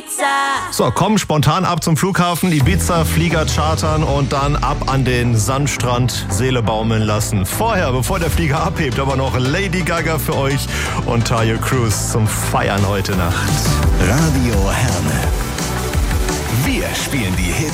Ibiza. So, komm spontan ab zum Flughafen, Ibiza, Flieger chartern und dann ab an den Sandstrand, Seele baumeln lassen. Vorher, bevor der Flieger abhebt, aber noch Lady Gaga für euch und Tayo Cruz zum Feiern heute Nacht. Radio Herne. Wir spielen die Hits